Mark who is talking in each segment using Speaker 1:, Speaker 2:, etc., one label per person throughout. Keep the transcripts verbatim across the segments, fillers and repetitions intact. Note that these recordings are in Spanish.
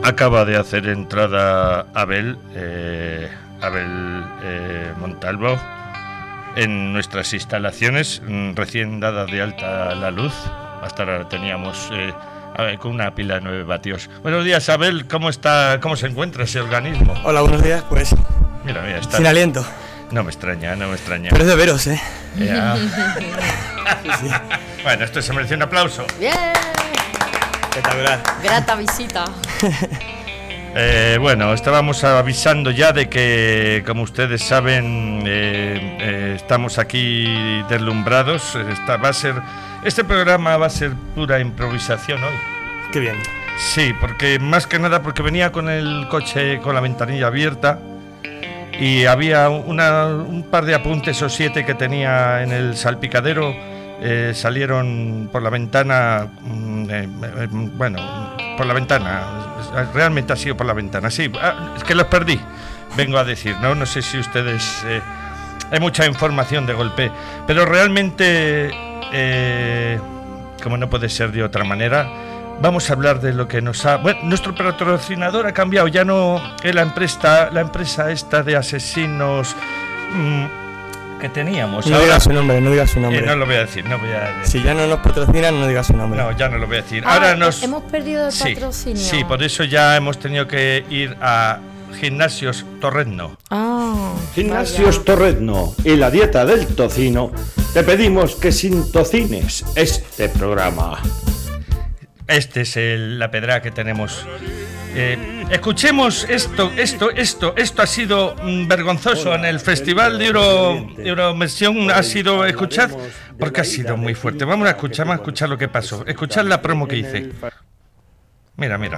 Speaker 1: Acaba de hacer entrada Abel, eh, Abel eh, Montalvo, en nuestras instalaciones, recién dada de alta la luz. Hasta ahora teníamos eh, a ver, con una pila de nueve vatios. Buenos días, Abel, ¿cómo está, cómo se encuentra ese organismo?
Speaker 2: Hola, buenos días, pues.
Speaker 1: Mira, mira, está.
Speaker 2: Sin aliento.
Speaker 1: No me extraña, no me extraña.
Speaker 2: Pero es de veros, ¿eh?
Speaker 1: Ya. Sí. Bueno, esto se merece un aplauso.
Speaker 3: ¡Bien!
Speaker 2: Espectacular.
Speaker 3: Grata visita.
Speaker 1: Eh, bueno, estábamos avisando ya de que, como ustedes saben, eh, eh, estamos aquí deslumbrados. Esta va a ser, este programa va a ser pura improvisación hoy.
Speaker 2: Qué bien.
Speaker 1: Sí, porque más que nada porque venía con el coche con la ventanilla abierta y había una, un par de apuntes o siete que tenía en el salpicadero. Eh, salieron por la ventana, eh, eh, bueno, por la ventana, realmente ha sido por la ventana, sí, ah, es que los perdí, vengo a decir, no, no sé si ustedes, eh, hay mucha información de golpe, pero realmente, eh, como no puede ser de otra manera, vamos a hablar de lo que nos ha, bueno, nuestro patrocinador ha cambiado, ya no es la empresa, la empresa esta de asesinos, mmm, que teníamos.
Speaker 2: No digas su nombre, no digas su nombre.
Speaker 1: Eh, no lo voy a decir, no voy a decir.
Speaker 2: Si ya no nos patrocinan, no digas su nombre.
Speaker 1: No, ya no lo voy a decir.
Speaker 3: Ah,
Speaker 1: Ahora nos
Speaker 3: hemos perdido el
Speaker 1: sí,
Speaker 3: patrocinio.
Speaker 1: Sí, por eso ya hemos tenido que ir a Gimnasios Torrezno.
Speaker 3: Ah,
Speaker 4: Gimnasios
Speaker 3: vaya.
Speaker 4: Torrezno y la dieta del tocino. Te pedimos que sin tocines este programa.
Speaker 1: Este es el, la pedra que tenemos. Eh, escuchemos esto, esto, esto, esto ha sido mm, vergonzoso en el Festival de Euro, Euroversión, ha sido, escuchad, porque ha sido muy fuerte. Vamos a escuchar, vamos a escuchar lo que pasó. Escuchad la promo que hice. Mira, mira.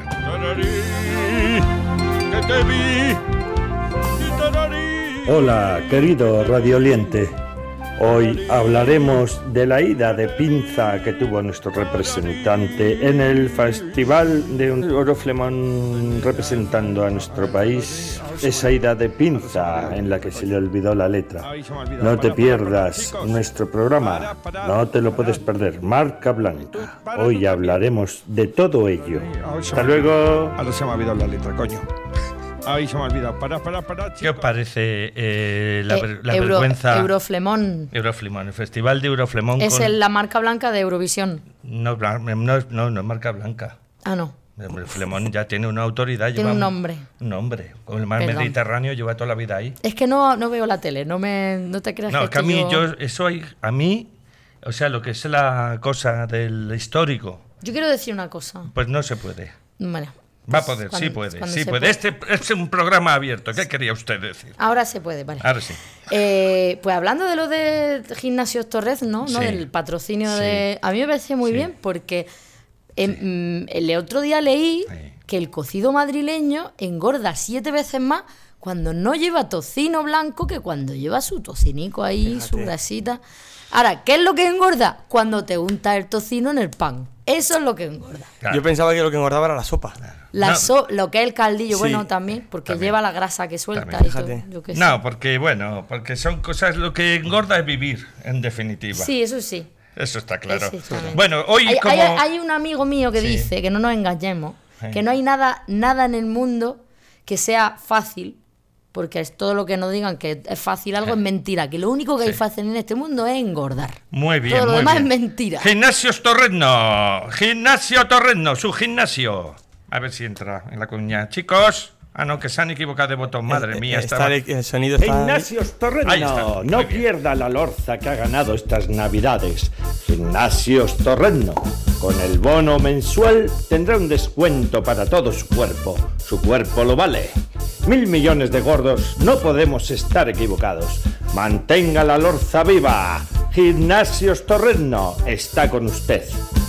Speaker 4: Hola, querido radioliente. Hoy hablaremos de la ida de pinza que tuvo nuestro representante en el Festival de Euroflemón representando a nuestro país. Esa ida de pinza en la que se le olvidó la letra. No te pierdas nuestro programa, no te lo puedes perder. Marca Blanca. Hoy hablaremos de todo ello. Hasta luego.
Speaker 5: Ahora se me ha olvidado la letra, coño. Ay, se me ha olvidado. Para, para, para,
Speaker 1: ¿Qué os parece eh, la,
Speaker 3: Eh,
Speaker 1: la
Speaker 3: Euro,
Speaker 1: vergüenza?
Speaker 3: Euroflemón.
Speaker 1: Euroflemón, el Festival de Euroflemón.
Speaker 3: Es
Speaker 1: con...
Speaker 3: el, la marca blanca de Eurovisión.
Speaker 1: No, no, no, no, no es marca blanca.
Speaker 3: Ah, no.
Speaker 1: Euroflemón ya tiene una autoridad.
Speaker 3: Tiene
Speaker 1: lleva
Speaker 3: un nombre.
Speaker 1: Un nombre. Con el mar
Speaker 3: Perdón.
Speaker 1: Mediterráneo lleva toda la vida ahí.
Speaker 3: Es que no, no veo la tele, no me no te creas
Speaker 1: No,
Speaker 3: que,
Speaker 1: es que a
Speaker 3: estoy
Speaker 1: mí, yo, eso hay, a mí, o sea, lo que es la cosa del histórico,
Speaker 3: Yo quiero decir una cosa.
Speaker 1: pues no se puede.
Speaker 3: Bueno,
Speaker 1: Va a
Speaker 3: pues
Speaker 1: poder,
Speaker 3: cuando-
Speaker 1: sí puede,
Speaker 3: cuando
Speaker 1: sí
Speaker 3: se
Speaker 1: puede.
Speaker 3: pueda.
Speaker 1: Este es un programa abierto. ¿Qué quería usted decir?
Speaker 3: Ahora se puede, vale.
Speaker 1: Ahora sí.
Speaker 3: Eh, pues hablando de lo de Gimnasios Torrezno, ¿no?
Speaker 1: Sí.
Speaker 3: Del patrocinio
Speaker 1: Sí.
Speaker 3: de... A mí me parece muy
Speaker 1: Sí.
Speaker 3: bien porque em, mm, el otro día leí
Speaker 1: Sí.
Speaker 3: que el cocido madrileño engorda siete veces más cuando no lleva tocino blanco que cuando lleva su tocinico ahí,
Speaker 2: Fíjate.
Speaker 3: su grasita. Ahora, ¿qué es lo que engorda? Cuando te untas el tocino en el pan. Eso es lo que engorda.
Speaker 1: Claro.
Speaker 2: Yo pensaba que lo que engordaba era la sopa.
Speaker 3: La
Speaker 1: No.
Speaker 3: so- lo que es el caldillo,
Speaker 2: Sí.
Speaker 3: bueno, también, porque
Speaker 1: También.
Speaker 3: lleva la grasa que suelta
Speaker 1: También.
Speaker 3: y todo.
Speaker 2: Fíjate.
Speaker 3: Yo qué sé.
Speaker 1: No, porque bueno, porque son cosas, lo que engorda es vivir, en definitiva.
Speaker 3: Sí, eso sí.
Speaker 1: Eso está claro.
Speaker 3: Exactamente.
Speaker 1: Bueno, hoy
Speaker 3: hay,
Speaker 1: como...
Speaker 3: hay- hay un amigo mío que
Speaker 1: Sí.
Speaker 3: dice, que no nos engañemos,
Speaker 1: Sí.
Speaker 3: que no hay nada, nada en el mundo que sea fácil, porque es todo lo que nos digan que es fácil, algo
Speaker 1: Sí.
Speaker 3: es mentira, que lo único que hay
Speaker 1: Sí.
Speaker 3: fácil en este mundo es engordar.
Speaker 1: Muy bien,
Speaker 3: Todo lo
Speaker 1: muy
Speaker 3: demás
Speaker 1: bien.
Speaker 3: es mentira.
Speaker 1: Gimnasios Torrezno, Gimnasio Torrezno, su gimnasio. A ver si entra en la cuña. Chicos, ah no, que se han equivocado de botón, madre
Speaker 2: Eh,
Speaker 1: mía.
Speaker 2: eh,
Speaker 1: Estaba...
Speaker 2: está el, el sonido está...
Speaker 4: Gimnasios
Speaker 1: Ahí está,
Speaker 4: Torrezno,
Speaker 1: muy
Speaker 4: no
Speaker 1: bien.
Speaker 4: pierda la lorza que ha ganado estas navidades. Gimnasios Torrezno, con el bono mensual tendrá un descuento para todo su cuerpo. Su cuerpo lo vale. Mil millones de gordos, no podemos estar equivocados. Mantenga la lorza viva. Gimnasios Torrezno está con usted.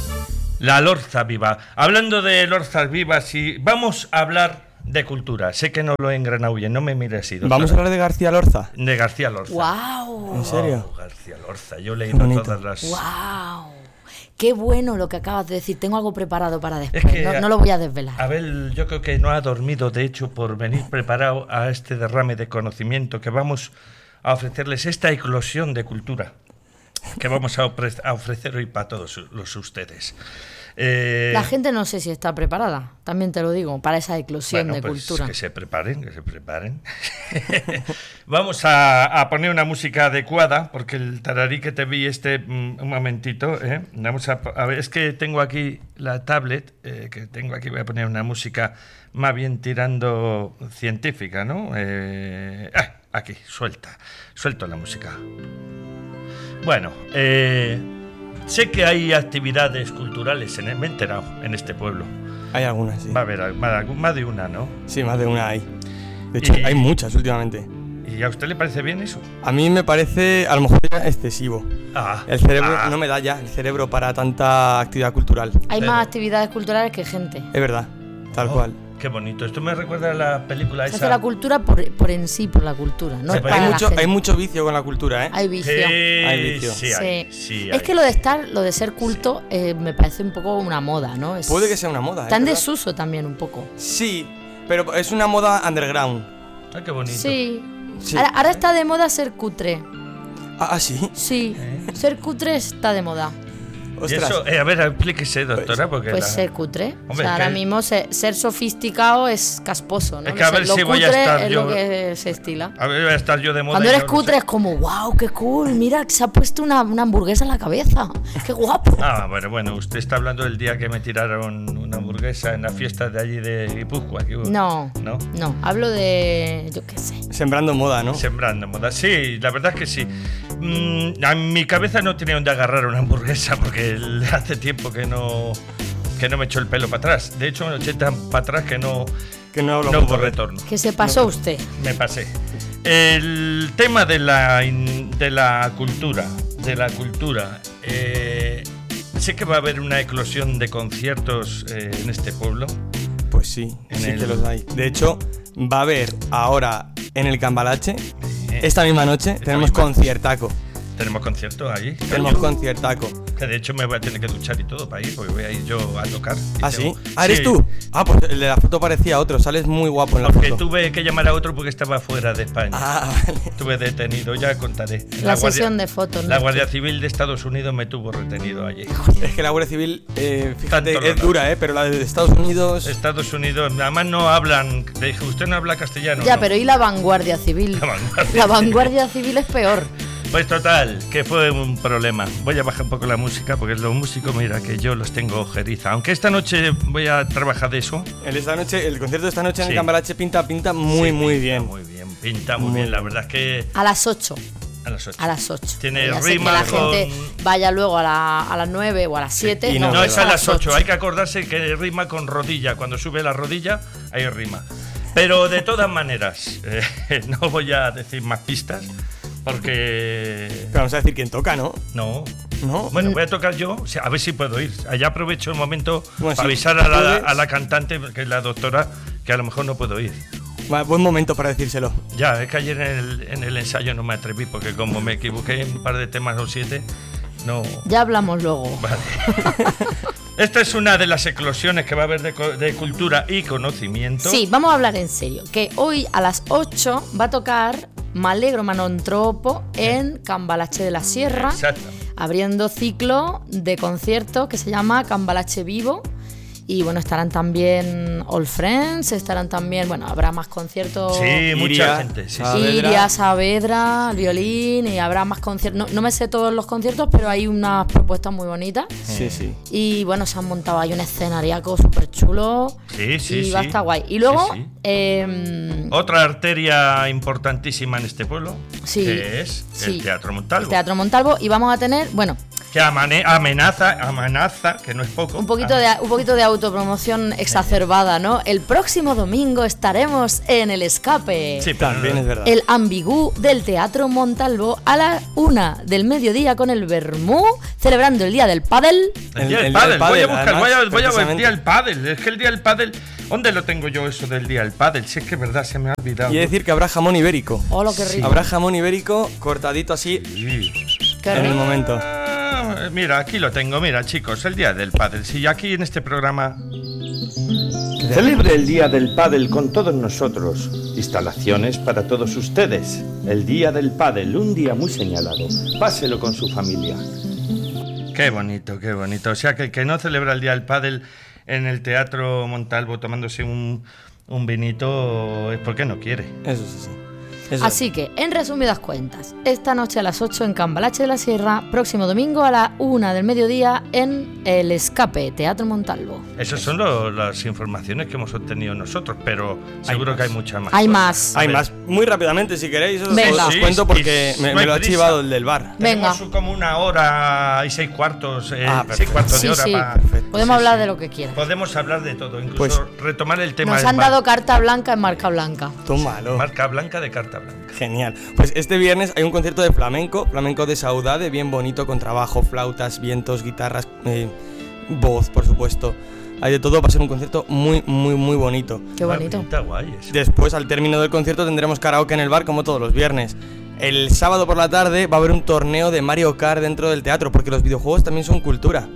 Speaker 1: La Lorza Viva. Hablando de Lorzas Vivas, y vamos a hablar de cultura. Sé que no lo he engranado bien, no me mires así. doctora.
Speaker 2: Vamos a hablar de García Lorza.
Speaker 1: De García Lorza.
Speaker 3: ¡Wow!
Speaker 2: ¿En serio?
Speaker 1: Oh, García Lorza, yo he
Speaker 2: Qué
Speaker 1: leído
Speaker 2: bonito.
Speaker 1: todas las...
Speaker 3: ¡Wow! Qué bueno lo que acabas de decir. Tengo algo preparado para después.
Speaker 1: Es que,
Speaker 3: no, no lo voy a desvelar.
Speaker 1: Abel, yo creo que no ha dormido, de hecho, por venir preparado a este derrame de conocimiento que vamos a ofrecerles, esta eclosión de cultura que vamos a, ofre- a ofrecer hoy para todos los ustedes. Eh,
Speaker 3: La gente no sé si está preparada, también te lo digo, para esa eclosión
Speaker 1: bueno,
Speaker 3: de
Speaker 1: pues
Speaker 3: cultura.
Speaker 1: que se preparen, que se preparen. Vamos a, a poner una música adecuada, porque el tararí que te vi este, mm, un momentito, ¿eh? Vamos a, a ver, es que tengo aquí la tablet, eh, que tengo aquí, voy a poner una música más bien tirando científica, ¿no? Eh, ah, aquí, suelta, suelto la música. Bueno, eh, sé que hay actividades culturales, en, me he enterado, en este pueblo.
Speaker 2: Hay algunas, sí.
Speaker 1: Va a haber más, más de una, ¿no?
Speaker 2: Sí, más de una hay. De hecho,
Speaker 1: Y-
Speaker 2: hay muchas últimamente.
Speaker 1: ¿Y a usted le parece bien eso?
Speaker 2: A mí me parece, a lo mejor, ya excesivo.
Speaker 1: Ah,
Speaker 2: El cerebro
Speaker 1: ah,
Speaker 2: no me da ya, el cerebro para tanta actividad cultural.
Speaker 3: Hay
Speaker 1: pero-
Speaker 3: más actividades culturales que gente.
Speaker 2: Es verdad, tal
Speaker 1: oh,
Speaker 2: cual.
Speaker 1: Qué bonito. Esto me recuerda a la película
Speaker 3: Se
Speaker 1: esa.
Speaker 3: hace la cultura por, por en sí, por la cultura, no
Speaker 1: Sí,
Speaker 3: es
Speaker 1: pero
Speaker 3: para
Speaker 2: Hay
Speaker 3: la
Speaker 2: mucho,
Speaker 3: gente.
Speaker 2: hay mucho vicio con la cultura, ¿eh?
Speaker 3: Hay vicio.
Speaker 1: Sí,
Speaker 2: Hay vicio.
Speaker 1: sí, hay, sí
Speaker 3: Es
Speaker 1: hay.
Speaker 3: que lo de estar, lo de ser culto, eh, me parece un poco una moda, ¿no? Es,
Speaker 2: Puede que sea una moda, ¿eh?
Speaker 3: está en
Speaker 2: ¿verdad?
Speaker 3: desuso también un poco.
Speaker 2: Sí, pero es una moda underground.
Speaker 1: Ah, qué bonito.
Speaker 3: Sí.
Speaker 2: Sí.
Speaker 3: Ahora, ahora está de moda ser cutre.
Speaker 2: Ah, ah, sí.
Speaker 3: Sí.
Speaker 1: ¿Eh?
Speaker 3: Ser cutre está de moda.
Speaker 1: Y
Speaker 2: Ostras.
Speaker 1: eso, eh, a ver, explíquese, doctora, porque.
Speaker 3: Pues
Speaker 1: la-
Speaker 3: ser cutre.
Speaker 1: Hombre,
Speaker 3: o sea, ahora
Speaker 1: que-
Speaker 3: mismo se- ser sofisticado es casposo, ¿no?
Speaker 1: Es que a
Speaker 3: Ser-
Speaker 1: ver
Speaker 3: lo
Speaker 1: si voy a
Speaker 3: cutre
Speaker 1: estar
Speaker 3: es
Speaker 1: yo-
Speaker 3: lo que se estila.
Speaker 1: A ver, voy a estar yo de moda.
Speaker 3: Cuando
Speaker 1: y
Speaker 3: eres
Speaker 1: no lo
Speaker 3: cutre
Speaker 1: sé.
Speaker 3: es como, wow, qué cool, mira, se ha puesto una, una hamburguesa en la cabeza. Qué guapo.
Speaker 1: Ah, bueno, bueno, usted está hablando del día que me tiraron una hamburguesa en la fiesta de allí de Guipúzcoa. que hubo.
Speaker 3: No,
Speaker 1: ¿No?
Speaker 3: no, hablo de, yo qué sé.
Speaker 2: Sembrando moda, ¿no?
Speaker 1: Sembrando moda. Sí, la verdad es que sí. Mm, a mi cabeza no tenía dónde agarrar una hamburguesa porque hace tiempo que no que no me echó el pelo para atrás. De hecho, me eché tan para atrás que no,
Speaker 2: Que no hablo
Speaker 1: no
Speaker 2: mucho.
Speaker 1: hubo retorno.
Speaker 3: Que se pasó usted.
Speaker 1: Me pasé. El tema de la, in- de la cultura, de la cultura. eh, sé que va a haber una eclosión de conciertos eh, en este pueblo.
Speaker 2: Pues sí,
Speaker 1: En
Speaker 2: sí
Speaker 1: el-
Speaker 2: que los hay. De hecho, va a haber ahora en el Cambalache,
Speaker 1: Eh,
Speaker 2: esta misma noche, tenemos
Speaker 1: misma.
Speaker 2: conciertaco.
Speaker 1: Tenemos conciertos ahí.
Speaker 2: Tenemos conciertaco.
Speaker 1: Que de hecho me voy a tener que duchar y todo para ir, porque voy a ir yo a tocar. y
Speaker 2: ¿Ah,
Speaker 1: tengo-
Speaker 2: sí? ¿Ah, eres
Speaker 1: Sí,
Speaker 2: tú? Ah, pues el de la foto parecía otro. Sales muy guapo en la
Speaker 1: Porque
Speaker 2: foto.
Speaker 1: tuve que llamar a otro porque estaba fuera de España.
Speaker 2: Ah, vale.
Speaker 1: Estuve detenido, ya contaré.
Speaker 3: La sesión de fotos, ¿no?
Speaker 1: La Guardia Civil de Estados Unidos me tuvo retenido allí.
Speaker 2: Es que la Guardia Civil, eh, fíjate,
Speaker 1: Tanto lo
Speaker 2: es
Speaker 1: da.
Speaker 2: dura, ¿eh? Pero la de Estados Unidos...
Speaker 1: Estados Unidos, además no hablan. Le dije, ¿usted no habla castellano?
Speaker 3: Ya,
Speaker 1: No.
Speaker 3: pero ¿y la vanguardia civil?
Speaker 1: La vanguardia.
Speaker 3: La vanguardia civil es peor.
Speaker 1: Pues total, que fue un problema. Voy a bajar un poco la música porque los músicos, mira, que yo los tengo ojeriza. Aunque esta noche voy a trabajar de eso.
Speaker 2: El, esta noche, el concierto de esta noche en
Speaker 1: Sí.
Speaker 2: el Cambalache pinta, pinta muy,
Speaker 1: Sí,
Speaker 2: muy
Speaker 1: pinta
Speaker 2: bien.
Speaker 1: Muy bien, pinta muy,
Speaker 2: Muy
Speaker 1: bien. La
Speaker 2: bien.
Speaker 1: verdad es que
Speaker 3: A las ocho.
Speaker 1: a las ocho.
Speaker 3: A las ocho.
Speaker 1: Tiene
Speaker 3: Ya sé que
Speaker 1: rima
Speaker 3: la
Speaker 1: con-
Speaker 3: gente vaya luego a, la- a las nueve o a las siete.
Speaker 2: y
Speaker 3: no,
Speaker 2: no,
Speaker 1: No,
Speaker 2: pero
Speaker 1: es a las ocho. Hay que acordarse que rima con rodilla. Cuando sube la rodilla, hay rima. Pero de todas maneras, eh, no voy a decir más pistas porque...
Speaker 2: Pero vamos a decir quién toca, ¿no?
Speaker 1: No.
Speaker 2: ¿No?
Speaker 1: Bueno, voy a tocar yo, o sea, a ver si puedo ir. Allá aprovecho el momento
Speaker 2: Bueno,
Speaker 1: para
Speaker 2: sí,
Speaker 1: avisar a la,
Speaker 2: puedes.
Speaker 1: a la cantante, que es la doctora, que a lo mejor no puedo ir.
Speaker 2: Va, buen momento para decírselo.
Speaker 1: Ya, es que ayer en el, en el ensayo no me atreví, porque como me equivoqué en un par de temas o siete, no...
Speaker 3: Ya hablamos luego.
Speaker 1: Vale. Esta es una de las eclosiones que va a haber de, co- de cultura y conocimiento.
Speaker 3: Sí, vamos a hablar en serio. Que hoy a las ocho va a tocar Malegro Manontropo en Cambalache de la Sierra,
Speaker 1: Exacto.
Speaker 3: abriendo ciclo de conciertos que se llama Cambalache Vivo. Y bueno, estarán también All Friends, estarán también, bueno, habrá más conciertos.
Speaker 1: Sí, mucha
Speaker 2: Iria,
Speaker 1: gente. Sí, sí.
Speaker 2: Saavedra.
Speaker 3: Iria, Saavedra, el violín, y habrá más conciertos. No, no me sé todos los conciertos, pero hay unas propuestas muy bonitas.
Speaker 2: Sí, sí.
Speaker 3: Y bueno, se han montado ahí un escenariaco súper chulo.
Speaker 1: Sí, sí,
Speaker 3: y va a
Speaker 1: sí.
Speaker 3: estar guay. Y luego,
Speaker 1: Sí, sí.
Speaker 3: eh,
Speaker 1: Otra arteria importantísima en este pueblo,
Speaker 3: Sí,
Speaker 1: que es
Speaker 3: sí.
Speaker 1: el Teatro Montalvo.
Speaker 3: el Teatro Montalvo, y vamos a tener, bueno,
Speaker 1: Que amane- amenaza, amenaza, que no es poco.
Speaker 3: un poquito de un poquito de autopromoción exacerbada, ¿no? El próximo domingo estaremos en el Escape.
Speaker 1: Sí, pero
Speaker 2: También
Speaker 1: no-
Speaker 2: es verdad.
Speaker 3: El ambigú del Teatro Montalvo a la una del mediodía con el Vermú, celebrando el Día del Pádel.
Speaker 1: El día
Speaker 2: El-
Speaker 1: del
Speaker 2: el
Speaker 1: pádel, voy a
Speaker 2: pádel,
Speaker 1: buscar,
Speaker 2: además,
Speaker 1: voy a, voy a ver el
Speaker 2: precisamente.
Speaker 1: día del pádel. Es que el día del pádel, ¿dónde lo tengo yo eso del día del pádel? Si es que es verdad, se me ha olvidado.
Speaker 2: Y decir que habrá jamón ibérico.
Speaker 3: Oh, lo que rico.
Speaker 2: Habrá jamón ibérico cortadito así
Speaker 1: Sí.
Speaker 3: Qué
Speaker 2: en el
Speaker 3: rico.
Speaker 2: momento.
Speaker 1: Ah, mira, aquí lo tengo, mira chicos, el día del pádel. Si aquí en este programa...
Speaker 4: Celebre el Día del Pádel con todos nosotros. Instalaciones para todos ustedes. El Día del Pádel, un día muy señalado. Páselo con su familia.
Speaker 1: Qué bonito, qué bonito. O sea, que el que no celebra el Día del Pádel en el Teatro Montalvo tomándose un, un vinito es porque no quiere.
Speaker 2: Eso sí, sí. Eso.
Speaker 3: Así que, en resumidas cuentas, esta noche a las ocho en Cambalache de la Sierra, próximo domingo a la una del mediodía en El Escape, Teatro Montalvo.
Speaker 1: Esas son lo, las informaciones que hemos obtenido nosotros, pero seguro
Speaker 2: más.
Speaker 1: que hay muchas más.
Speaker 3: Hay
Speaker 1: cosas.
Speaker 3: más.
Speaker 2: Hay más. Muy rápidamente, si queréis, os,
Speaker 3: Venga.
Speaker 2: os
Speaker 1: Sí,
Speaker 2: cuento
Speaker 1: sí,
Speaker 2: porque
Speaker 1: sí,
Speaker 2: me,
Speaker 1: no
Speaker 2: me
Speaker 1: hay
Speaker 2: lo ha
Speaker 1: prisa.
Speaker 2: chivado el del bar.
Speaker 3: Venga.
Speaker 1: Tenemos como una hora y seis cuartos, eh,
Speaker 2: Ah,
Speaker 1: seis cuartos
Speaker 3: Sí,
Speaker 1: de hora
Speaker 3: sí.
Speaker 1: para...
Speaker 3: Podemos
Speaker 1: Sí,
Speaker 3: hablar
Speaker 1: sí.
Speaker 3: de lo que quieras.
Speaker 1: Podemos hablar de todo, incluso
Speaker 2: Pues-
Speaker 1: retomar el tema
Speaker 3: Nos
Speaker 1: del
Speaker 3: han
Speaker 1: bar.
Speaker 3: dado carta blanca en marca blanca.
Speaker 2: Tómalo.
Speaker 1: Marca blanca de carta blanca.
Speaker 2: Genial. Pues este viernes hay un concierto de flamenco, flamenco de Saudade, bien bonito, con trabajo, flautas, vientos, guitarras, eh, voz, por supuesto. Hay de todo, va a ser un concierto muy, muy, muy bonito.
Speaker 3: Qué bonito.
Speaker 1: Está guay eso.
Speaker 2: Después, al término del concierto, tendremos karaoke en el bar como todos los viernes. El sábado por la tarde va a haber un torneo de Mario Kart dentro del teatro, porque los videojuegos también son cultura.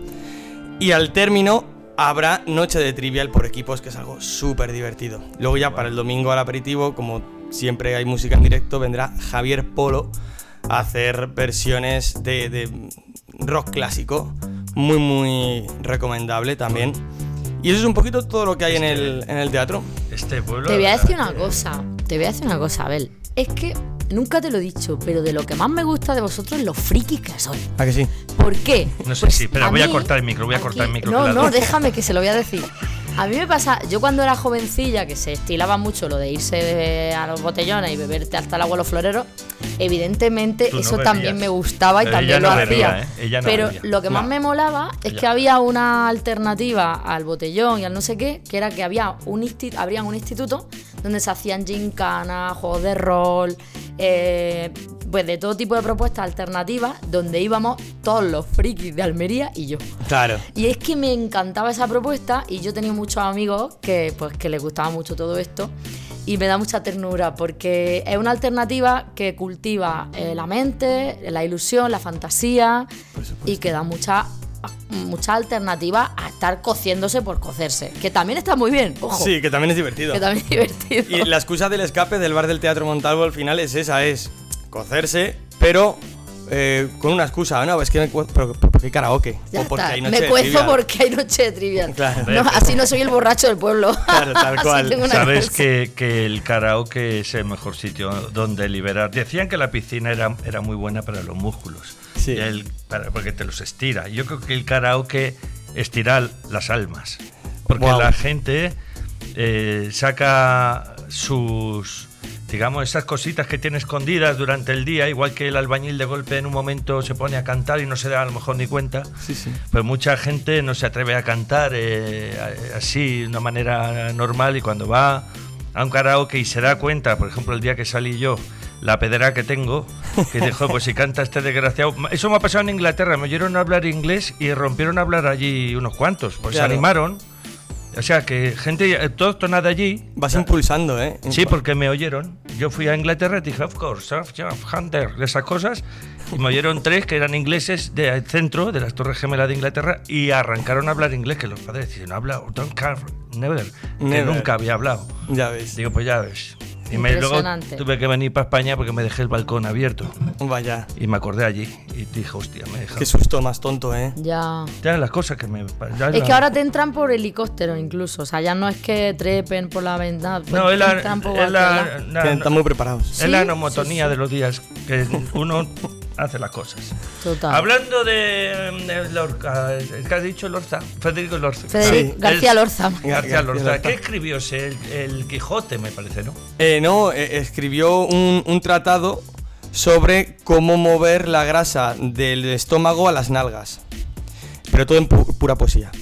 Speaker 2: Y al término habrá noche de trivial por equipos, que es algo súper divertido. Luego ya para el domingo al aperitivo, como siempre hay música en directo, vendrá Javier Polo a hacer versiones de, de rock clásico, muy muy recomendable también. Y eso es un poquito todo lo que hay en el, en el teatro.
Speaker 1: Este pueblo...
Speaker 3: Te voy a
Speaker 1: la
Speaker 3: decir
Speaker 1: verdad
Speaker 3: una
Speaker 1: que-
Speaker 3: cosa, te voy a decir una cosa, Abel. Es que nunca te lo he dicho, pero de lo que más me gusta de vosotros es lo frikis que sois.
Speaker 2: ¿A que sí?
Speaker 3: ¿Por qué?
Speaker 1: No sé
Speaker 3: Pues
Speaker 1: si, espera, voy a
Speaker 3: mí,
Speaker 1: cortar el micro, voy a
Speaker 3: aquí-
Speaker 1: cortar el micro.
Speaker 3: No,
Speaker 1: que la-
Speaker 3: no, déjame que se lo voy a decir. A mí me pasa, yo cuando era jovencilla, que se estilaba mucho lo de irse de- a los botellones y beberte hasta el agua a los floreros, evidentemente
Speaker 1: Tú no
Speaker 3: eso
Speaker 1: bebías.
Speaker 3: también me gustaba y
Speaker 1: Pero
Speaker 3: también
Speaker 1: ella
Speaker 3: lo
Speaker 1: no
Speaker 3: hacía.
Speaker 1: bebía, ¿eh? Ella no
Speaker 3: Pero
Speaker 1: bebía.
Speaker 3: lo que más
Speaker 2: No.
Speaker 3: me molaba es
Speaker 1: Ella.
Speaker 3: que había una alternativa al botellón y al no sé qué, que era que había un insti- habría un instituto donde se hacían gincanas, juegos de rol, eh, pues de todo tipo de propuestas alternativas, donde íbamos todos los frikis de Almería y yo.
Speaker 2: Claro.
Speaker 3: Y es que me encantaba esa propuesta y yo tenía muchos amigos que, pues, que les gustaba mucho todo esto y me da mucha ternura porque es una alternativa que cultiva eh, la mente, la ilusión, la fantasía y que da mucha mucha alternativa a estar cociéndose por cocerse, que también está muy bien, ojo,
Speaker 2: Sí, que también es divertido.
Speaker 3: que también es divertido.
Speaker 2: Y la excusa del escape del bar del Teatro Montalvo al final es esa, es cocerse, pero eh, con una excusa, ¿no? Es que me cu- pero, pero ¿por qué karaoke?
Speaker 3: Ya
Speaker 2: o porque
Speaker 3: está.
Speaker 2: hay noche
Speaker 3: Me
Speaker 2: de
Speaker 3: cuezo
Speaker 2: trivial.
Speaker 3: porque hay noche de trivial.
Speaker 2: Claro.
Speaker 3: No, así no soy el borracho del pueblo.
Speaker 2: Claro, tal
Speaker 3: Así
Speaker 2: cual.
Speaker 3: tengo una
Speaker 1: Sabes
Speaker 3: cosa.
Speaker 1: que, que el karaoke es el mejor sitio donde liberar. Decían que la piscina era, era muy buena para los músculos,
Speaker 2: Sí.
Speaker 1: y el- para- porque te los estira. Yo creo que el karaoke estira las almas, porque
Speaker 2: Guau.
Speaker 1: la gente eh, saca sus, digamos, esas cositas que tiene escondidas durante el día, igual que el albañil de golpe en un momento se pone a cantar y no se da a lo mejor ni cuenta.
Speaker 2: Sí, sí.
Speaker 1: Pues mucha gente no se atreve a cantar eh, así de una manera normal, y cuando va a un karaoke y se da cuenta, por ejemplo el día que salí yo, la pedera que tengo, que dijo, pues si canta este desgraciado. Eso me ha pasado en Inglaterra, me oyeron hablar inglés y rompieron a hablar allí unos cuantos, pues
Speaker 2: Claro.
Speaker 1: se animaron. O sea que gente autóctona de allí.
Speaker 2: Vas impulsando, ¿eh?
Speaker 1: Sí, porque me oyeron. Yo fui a Inglaterra y dije, of course, of Hunter, de esas cosas. Y me oyeron tres que eran ingleses del centro, de las Torres Gemelas de Inglaterra, y arrancaron a hablar inglés, que los padres decían, no habla, don't care, never, que
Speaker 2: Never.
Speaker 1: nunca había hablado.
Speaker 2: Ya ves.
Speaker 1: Digo, pues ya ves. Y me, luego
Speaker 3: Impresionante.
Speaker 1: tuve que venir para España porque me dejé el balcón abierto.
Speaker 2: Vaya.
Speaker 1: Y me acordé allí. Y dije, hostia, me deja.
Speaker 2: Qué susto más tonto, ¿eh?
Speaker 3: Ya.
Speaker 1: Ya las cosas que me. ya
Speaker 3: Es
Speaker 1: la-
Speaker 3: que ahora te entran por helicóptero incluso, o sea, ya no es que trepen por la ventana, pues
Speaker 1: No, es
Speaker 3: te
Speaker 1: la.
Speaker 3: entran por
Speaker 1: Es la,
Speaker 3: cualquier lado.
Speaker 1: la-
Speaker 2: Que Están muy preparados.
Speaker 1: es la
Speaker 3: Sí,
Speaker 1: anomotonía
Speaker 3: sí, sí.
Speaker 1: de los días que uno hace las cosas.
Speaker 3: Total.
Speaker 1: Hablando de, de Lorca, ¿qué has dicho Lorza? Federico Lorza.
Speaker 3: Federico
Speaker 2: Sí.
Speaker 3: García
Speaker 1: Es-
Speaker 3: Lorza.
Speaker 1: García
Speaker 2: García
Speaker 1: Lorza.
Speaker 2: Lorza.
Speaker 1: ¿Qué escribió ese? El, el Quijote, me parece, ¿no?
Speaker 2: Eh, no, eh, escribió un, un tratado sobre cómo mover la grasa del estómago a las nalgas. Pero todo en pu- pura poesía.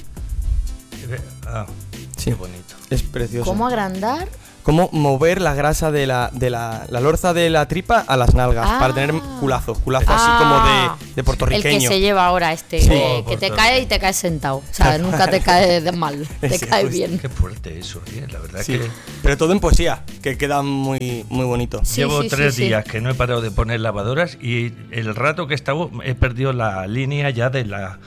Speaker 1: Ah,
Speaker 2: Sí.
Speaker 1: qué bonito.
Speaker 2: Es precioso.
Speaker 3: ¿Cómo agrandar?
Speaker 2: Cómo mover la grasa de la, de la, la lorza de la tripa a las nalgas
Speaker 3: Ah.
Speaker 2: para tener culazo, culazo
Speaker 3: Ah.
Speaker 2: así como de, de
Speaker 3: El que
Speaker 2: puertorriqueño.
Speaker 3: se lleva ahora este,
Speaker 2: Sí.
Speaker 3: que,
Speaker 1: Oh,
Speaker 3: que te
Speaker 1: por
Speaker 3: cae y te caes sentado. O sea, nunca te cae de mal, te
Speaker 2: Sí,
Speaker 3: cae
Speaker 2: pues,
Speaker 3: bien.
Speaker 1: Qué fuerte eso, ¿eh? La verdad
Speaker 2: Sí,
Speaker 1: que
Speaker 2: pero todo en poesía, que queda muy, muy bonito.
Speaker 3: Sí,
Speaker 1: llevo
Speaker 3: sí, sí,
Speaker 1: tres
Speaker 3: sí.
Speaker 1: días que no he parado de poner lavadoras, y el rato que he estado he perdido la línea ya de la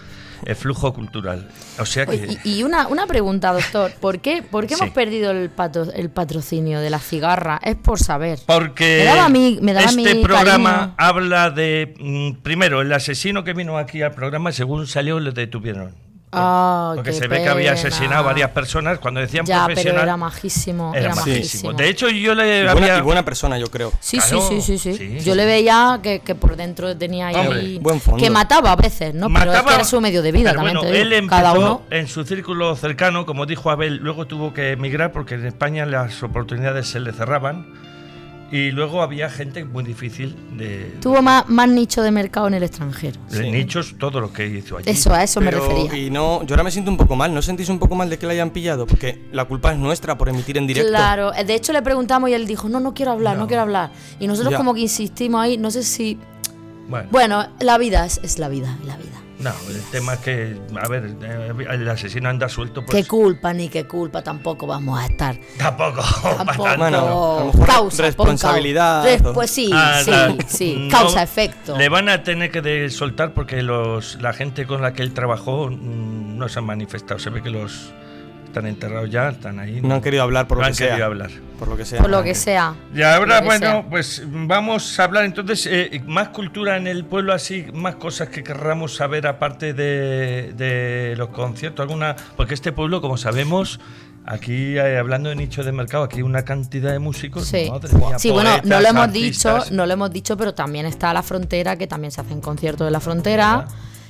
Speaker 1: el flujo cultural. O sea que...
Speaker 3: Oye, y y una, una pregunta, doctor. ¿Por qué, por qué
Speaker 1: Sí.
Speaker 3: hemos perdido el, patro, el patrocinio de la cigarra? Es por saber.
Speaker 1: Porque
Speaker 3: Me daba a mí- me daba a
Speaker 1: este
Speaker 3: mí
Speaker 1: programa
Speaker 3: cariño.
Speaker 1: habla de... mm, primero, el asesino que vino aquí al programa, según salió, lo detuvieron.
Speaker 3: Ay,
Speaker 1: Porque
Speaker 3: qué
Speaker 1: se ve que había
Speaker 3: pena.
Speaker 1: asesinado a varias personas. Cuando decían
Speaker 3: Ya,
Speaker 1: profesional...
Speaker 3: pero era majísimo.
Speaker 1: era
Speaker 3: Era,
Speaker 1: majísimo.
Speaker 3: majísimo.
Speaker 1: De hecho, yo le
Speaker 2: Y
Speaker 1: había...
Speaker 2: buena, y buena persona, yo creo.
Speaker 3: Sí,
Speaker 1: Claro,
Speaker 3: sí, sí, sí, sí.
Speaker 1: sí,
Speaker 3: Yo
Speaker 1: sí.
Speaker 3: le veía que, que por dentro tenía ahí...
Speaker 1: Hombre,
Speaker 2: buen fondo.
Speaker 3: Que mataba a veces, ¿no? Pero es
Speaker 1: Mataba-
Speaker 3: que era su medio de vida
Speaker 1: pero
Speaker 3: también.
Speaker 1: bueno,
Speaker 3: te digo.
Speaker 1: él empezó
Speaker 3: Cada uno...
Speaker 1: en su círculo cercano, como dijo Abel, luego tuvo que emigrar porque en España las oportunidades se le cerraban y luego había gente muy difícil de,
Speaker 3: Tuvo más, más nicho de mercado en el extranjero.
Speaker 1: de
Speaker 2: Sí.
Speaker 1: nichos, todo lo que hizo allí.
Speaker 3: Eso, a eso me
Speaker 2: Pero,
Speaker 3: refería.
Speaker 2: y no, yo ahora me siento un poco mal. ¿No sentís un poco mal de que la hayan pillado? Porque la culpa es nuestra por emitir en directo.
Speaker 3: Claro, de hecho le preguntamos y él dijo, no, no quiero hablar, no,
Speaker 1: No.
Speaker 3: quiero hablar. Y nosotros
Speaker 2: Ya.
Speaker 3: como que insistimos ahí, no sé si...
Speaker 1: Bueno,
Speaker 3: Bueno, la vida es, es la vida, la vida.
Speaker 1: no, el tema es que, a ver, eh, el asesino anda suelto,
Speaker 3: Qué
Speaker 1: pues
Speaker 3: culpa ni qué culpa tampoco vamos a estar.
Speaker 1: tampoco.
Speaker 3: Tampoco.
Speaker 1: para
Speaker 2: Bueno, a
Speaker 1: tanto.
Speaker 2: lo mejor
Speaker 3: causa, pon
Speaker 2: responsabilidad,
Speaker 3: causa. Res-
Speaker 2: o-
Speaker 3: Pues sí,
Speaker 1: Ah,
Speaker 3: sí,
Speaker 1: la-
Speaker 3: sí.
Speaker 1: no,
Speaker 3: Causa-efecto.
Speaker 1: Le van a tener que de- soltar porque los la gente con la que él trabajó mm, no se han manifestado. Se ve que los están enterrados ya, están ahí.
Speaker 2: No han querido hablar por
Speaker 1: no
Speaker 2: lo
Speaker 1: han
Speaker 2: que sea.
Speaker 1: querido hablar.
Speaker 2: Por lo que sea.
Speaker 3: Por lo que sea.
Speaker 1: Y ahora,
Speaker 3: Lo que
Speaker 1: bueno,
Speaker 3: sea.
Speaker 1: pues vamos a hablar entonces eh, más cultura en el pueblo, así, más cosas que querramos saber aparte de, de los conciertos, alguna, porque este pueblo, como sabemos, aquí eh, hablando de nicho de mercado, aquí hay una cantidad de músicos.
Speaker 3: Sí,
Speaker 1: madre mía,
Speaker 3: sí bueno, no
Speaker 1: poetas,
Speaker 3: lo hemos
Speaker 1: artistas.
Speaker 3: dicho, no lo hemos dicho, pero también está la frontera, que también se hacen conciertos en la frontera.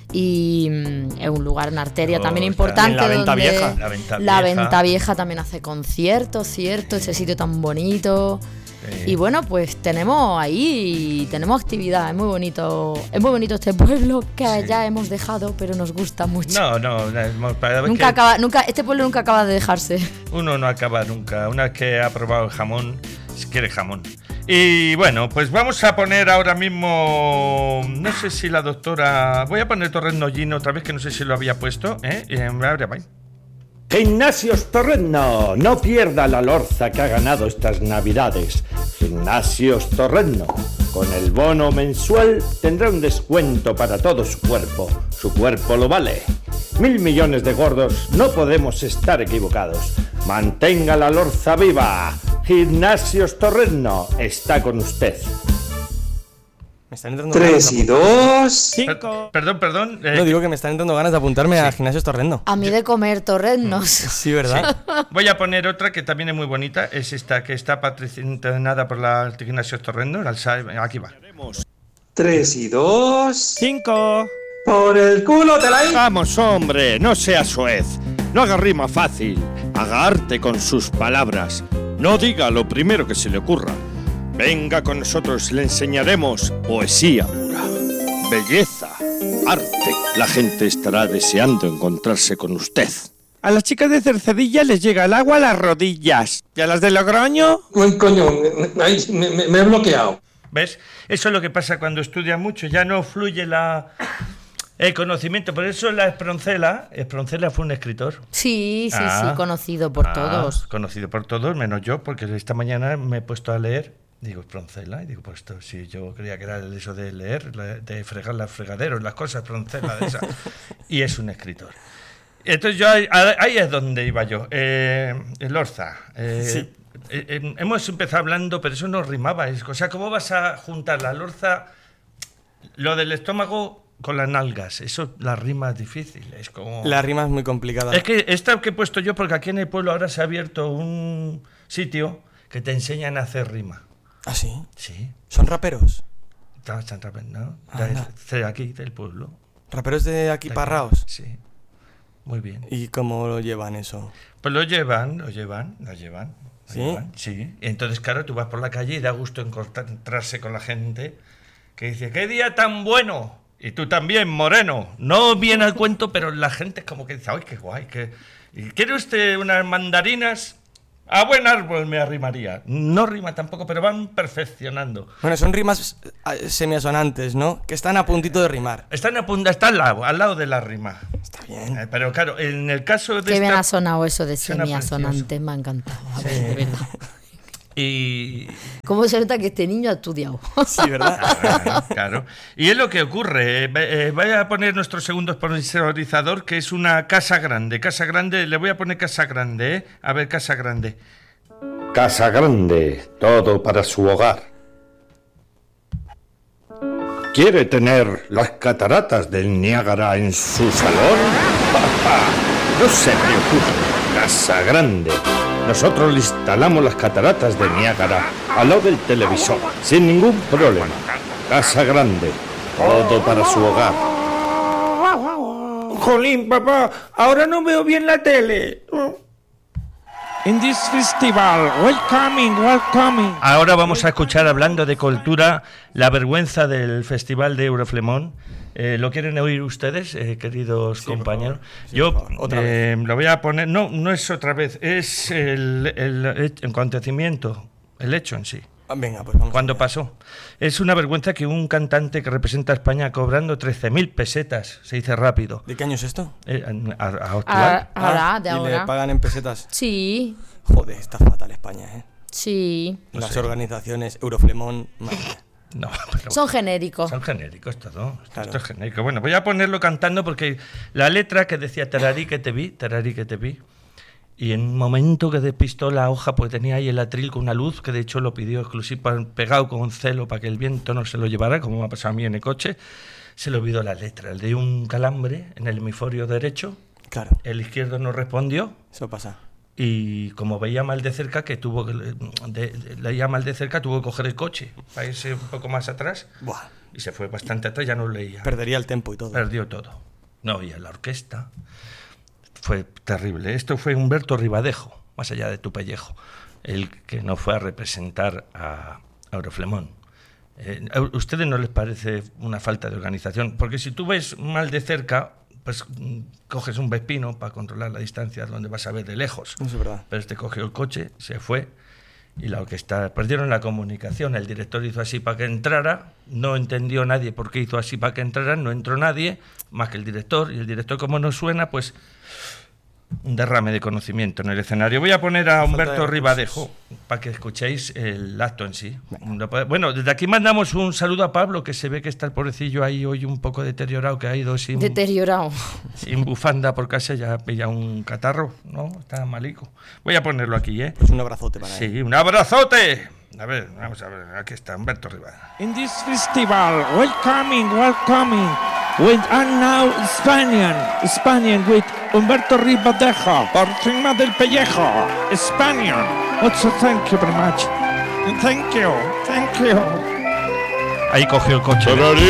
Speaker 3: Y mm, es un lugar, una arteria
Speaker 1: Oh,
Speaker 3: también
Speaker 1: está.
Speaker 3: importante.
Speaker 2: En la Venta
Speaker 3: donde
Speaker 2: Vieja.
Speaker 1: La Venta
Speaker 3: la
Speaker 1: Vieja.
Speaker 3: Venta Vieja también hace conciertos, ¿cierto? Ese sitio tan bonito.
Speaker 1: Sí.
Speaker 3: Y bueno, pues tenemos ahí, tenemos actividad, es muy bonito. Es muy bonito este pueblo que
Speaker 1: Sí.
Speaker 3: ya hemos dejado, pero nos gusta mucho.
Speaker 1: No, no, no, para ver
Speaker 3: Nunca
Speaker 1: que
Speaker 3: acaba, nunca, este pueblo nunca acaba de dejarse.
Speaker 1: uno no acaba nunca. Una vez que ha probado el jamón, si quiere jamón. Y bueno, pues vamos a poner ahora mismo, no sé si la doctora, voy a poner Torrenollino otra vez, que no sé si lo había puesto, ¿eh? Y, ahora va.
Speaker 4: Gimnasios Torreno, no pierda la lorza que ha ganado estas navidades. Gimnasios Torreno, con el bono mensual tendrá un descuento para todo su cuerpo. Su cuerpo lo vale. Mil millones de gordos, no podemos estar equivocados. Mantenga la lorza viva. Gimnasios Torreno está con usted.
Speaker 2: Me están entrando ganas
Speaker 6: Tres
Speaker 2: de
Speaker 6: y
Speaker 2: apuntar-
Speaker 6: dos.
Speaker 1: Per- perdón, perdón. eh,
Speaker 2: No, digo que me están entrando ganas de apuntarme a Gimnasio Torrendo.
Speaker 3: A mí de comer torreznos.
Speaker 2: Sí, ¿verdad?
Speaker 1: Voy a poner otra que también es muy bonita, es esta que está patrocinada por la Gimnasio Torrendo. la Alsa- Aquí va.
Speaker 6: Tres y dos.
Speaker 5: Cinco.
Speaker 6: Por el culo te la...
Speaker 5: Vamos, hombre, no sea soez. No haga rima fácil. Haga arte con sus palabras. No diga lo primero que se le ocurra. Venga con nosotros, le enseñaremos poesía pura, belleza, arte. La gente estará deseando encontrarse con usted. A las chicas de Cercedilla les llega el agua a las rodillas. ¿Y a las de Logroño?
Speaker 6: Uy, coño, ay, me, me- me he bloqueado.
Speaker 1: ¿Ves? Eso es lo que pasa cuando estudias mucho, ya no fluye la, el conocimiento. Por eso la Esproncela, Esproncela fue un escritor.
Speaker 3: Sí, sí,
Speaker 1: Ah.
Speaker 3: sí, conocido por
Speaker 1: Ah,
Speaker 3: todos.
Speaker 1: Conocido por todos, menos yo, porque esta mañana me he puesto a leer. Digo, Esproncela, y digo, pues esto, si yo creía que era eso de leer, la- de fregar los fregaderos, las cosas, Esproncela, de esa. Y es un escritor. Entonces yo ahí, ahí es donde iba yo. Eh, el Orza. eh,
Speaker 2: Sí.
Speaker 1: eh, eh, hemos empezado hablando, pero eso no rimaba. Es- o sea, ¿cómo vas a juntar la lorza, lo del estómago con las nalgas? Eso, la rima es difícil. Es como...
Speaker 2: La rima es muy complicada.
Speaker 1: Es que esta que he puesto yo, porque aquí en el pueblo ahora se ha abierto un sitio que te enseñan a hacer rima.
Speaker 2: ¿Ah, sí?
Speaker 1: Sí.
Speaker 2: ¿Son raperos?
Speaker 1: Está- está- está- ¿no?
Speaker 2: Anda.
Speaker 1: De, de aquí, del pueblo.
Speaker 2: ¿Raperos de aquí
Speaker 1: De aquí.
Speaker 2: parraos?
Speaker 1: Sí. Muy bien.
Speaker 2: ¿Y cómo lo llevan eso?
Speaker 1: Pues lo llevan, lo llevan, lo llevan. lo
Speaker 2: ¿Sí?
Speaker 1: llevan, sí. Entonces, claro, tú vas por la calle y da gusto encontrarse con la gente que dice, ¡qué día tan bueno! Y tú también, moreno. No viene al cuento, pero la gente es como que dice, ¡ay, qué guay! Qué... ¿Y quiere usted unas mandarinas? A buen árbol me arrimaría. No rima tampoco, pero van perfeccionando.
Speaker 2: Bueno, son rimas eh, semiasonantes, ¿no? Que están a puntito de rimar.
Speaker 1: Están a punto, está al lado, al lado de la rima.
Speaker 2: Está bien.
Speaker 1: Eh, pero claro, en el caso de
Speaker 3: Qué bien
Speaker 1: esta-
Speaker 3: ha sonado eso de
Speaker 1: Suena
Speaker 3: semiasonante, me ha encantado. A ver, de verdad.
Speaker 1: Y...
Speaker 3: ¿Cómo se nota que este niño ha estudiado?
Speaker 2: Sí, ¿verdad?
Speaker 1: Claro, claro. Y es lo que ocurre. Eh, eh, voy a poner nuestro segundo sponsorizador, que es una Casa Grande. Casa Grande, le voy a poner Casa Grande, ¿eh? A ver, Casa Grande.
Speaker 4: Casa Grande, todo para su hogar. ¿Quiere tener las cataratas del Niágara en su salón? No se preocupe, Casa Grande. Nosotros le instalamos las cataratas de Niágara al lado del televisor, sin ningún problema. Casa Grande, todo para su hogar.
Speaker 7: Jolín, papá, ahora no veo bien la tele.
Speaker 8: In this festival, welcoming, welcoming.
Speaker 1: Ahora vamos a escuchar, hablando de cultura, la vergüenza del Festival de Euroflemón. Eh, ¿Lo quieren oír ustedes, eh, queridos
Speaker 2: Sí,
Speaker 1: compañeros?
Speaker 2: Sí,
Speaker 1: Yo
Speaker 2: otra
Speaker 1: eh, lo voy a poner... No, no es otra vez, es el, el, el acontecimiento, el hecho en sí.
Speaker 2: Ah, venga, pues vamos.
Speaker 1: Cuando pasó. Es una vergüenza que un cantante que representa a España cobrando trece mil pesetas, se dice rápido.
Speaker 2: ¿De qué año es esto?
Speaker 1: Eh, a, a actual.
Speaker 3: Ah, ahora, de
Speaker 2: ¿Y le
Speaker 3: ahora.
Speaker 2: pagan en pesetas?
Speaker 3: Sí,
Speaker 2: Joder, está fatal España, ¿eh?
Speaker 3: sí.
Speaker 1: No
Speaker 2: Las
Speaker 1: sé.
Speaker 2: organizaciones Euroflemón, madre mía.
Speaker 1: No, pero
Speaker 3: Son genéricos.
Speaker 1: son genéricos todo. Esto,
Speaker 2: Claro.
Speaker 1: esto es genérico. Bueno, voy a ponerlo cantando porque la letra que decía tararí que te vi, tararí que te vi. Y en un momento que despistó la hoja, pues tenía ahí el atril con una luz, que de hecho lo pidió exclusivo, pegado con celo para que el viento no se lo llevara, como me ha pasado a mí en el coche. Se le olvidó la letra. El de un calambre en el hemisferio derecho,
Speaker 2: Claro,
Speaker 1: el izquierdo no respondió.
Speaker 2: eso pasa.
Speaker 1: Y como veía mal de cerca, que tuvo que de, de, leía mal de cerca, tuvo que coger el coche para irse un poco más atrás.
Speaker 2: Buah,
Speaker 1: Y se fue bastante atrás, ya no leía.
Speaker 2: perdería el tempo y todo.
Speaker 1: Perdió todo. No oía la orquesta. Fue terrible. Esto fue Humberto Ribadejo, más allá de tu pellejo, el que no fue a representar a Euroflemón. Eh, ¿A ustedes no les parece una falta de organización? Porque si tú ves mal de cerca, pues mm, coges un vespino para controlar la distancia donde vas a ver de lejos.
Speaker 2: Eso es verdad.
Speaker 1: Pero este cogió el coche, se fue y la orquesta perdieron la comunicación. El director hizo así para que entrara, no entendió nadie por qué hizo así para que entrara, no entró nadie más que el director, y el director, como no suena, pues un derrame de conocimiento en el escenario. Voy a poner a Humberto Ribadejo para que escuchéis el acto en sí. Bueno, desde aquí mandamos un saludo a Pablo, que se ve que está el pobrecillo ahí hoy un poco deteriorado, que ha ido sin,
Speaker 3: Deteriorado.
Speaker 1: sin bufanda por casa, ya ha pillado un catarro, ¿no? Está malico. Voy a ponerlo aquí, ¿eh?
Speaker 2: Pues un abrazote para él.
Speaker 1: Sí, un abrazote. A ver, vamos a ver, aquí está Humberto Ribadejo.
Speaker 8: In this festival, welcoming, welcoming. With and now Spanian, Spanian with Humberto Ribadejo, por encima del pellejo, Spanian. Also, thank you very much. Thank you, thank you.
Speaker 1: Ahí cogió el coche.
Speaker 5: Tararí